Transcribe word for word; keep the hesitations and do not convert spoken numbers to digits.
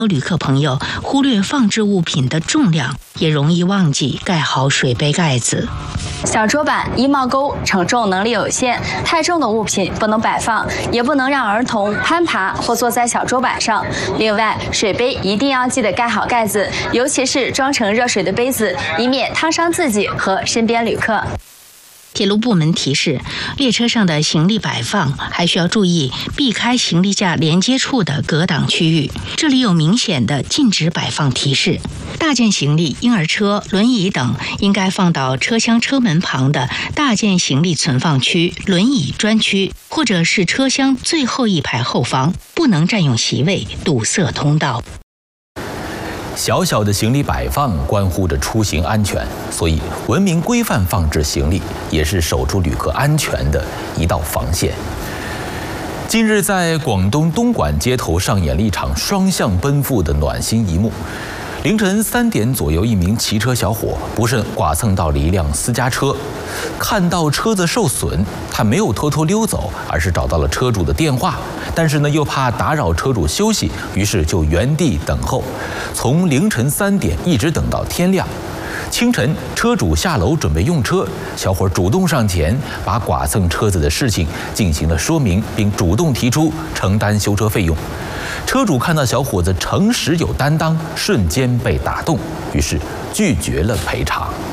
旅客朋友忽略放置物品的重量，也容易忘记盖好水杯盖子。 小桌板、衣帽钩承重能力有限，太重的物品不能摆放，也不能让儿童攀爬或坐在小桌板上。另外，水杯一定要记得盖好盖子，尤其是装盛热水的杯子，以免烫伤自己和身边旅客。 铁路部门提示，列车上的行李摆放还需要注意避开行李架连接处的隔挡区域，这里有明显的禁止摆放提示。大件行李、婴儿车、轮椅等应该放到车厢车门旁的大件行李存放区、轮椅专区，或者是车厢最后一排后方，不能占用席位，堵塞通道。 小小的行李摆放关乎着出行安全，所以文明规范放置行李也是守住旅客安全的一道防线。近日，在广东东莞街头上演了一场双向奔赴的暖心一幕。凌晨三点左右，一名骑车小伙不慎剐蹭到了一辆私家车，看到车子受损，他没有偷偷溜走，而是找到了车主的电话，但是呢又怕打扰车主休息，于是就原地等候，从凌晨三点一直等到天亮。清晨，车主下楼准备用车，小伙主动上前，把剐蹭车子的事情进行了说明，并主动提出承担修车费用。车主看到小伙子诚实有担当，瞬间被打动，于是拒绝了赔偿。